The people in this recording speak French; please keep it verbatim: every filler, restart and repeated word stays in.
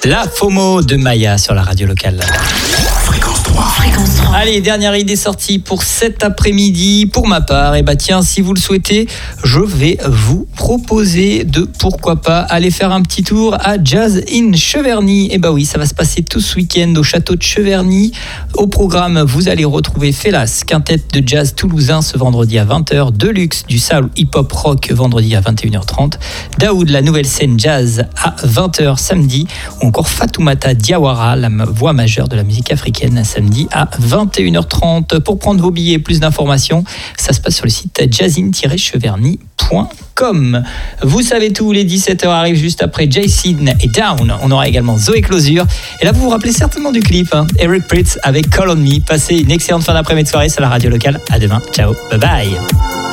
La FOMO de Maya sur la radio locale. Fréquence trois. Fréquence trois. Allez, dernière idée sortie pour cet après-midi. Pour ma part, et bah tiens, si vous le souhaitez, je vais vous proposer de, pourquoi pas, aller faire un petit tour à Jazz in Cheverny. Et bah oui, ça va se passer tout ce week-end au château de Cheverny. Au programme, vous allez retrouver Félas, quintet de jazz toulousain ce vendredi à vingt heures, Deluxe du soul hip-hop rock vendredi à vingt et une heures trente, Daoud, la nouvelle scène jazz à vingt heures samedi, ou encore Fatoumata Diawara, la voix majeure de la musique africaine, samedi à vingt et une heures trente. Pour prendre vos billets et plus d'informations, ça se passe sur le site jazzin tiret cheverny point com. Vous savez tout, les dix-sept heures arrivent juste après Jason et Down. On aura également Zoé Closure. Et là, vous vous rappelez certainement du clip, hein, Eric Pritz avec Call on Me. Passez une excellente fin d'après-midi de soirée sur la radio locale. À demain. Ciao. Bye bye.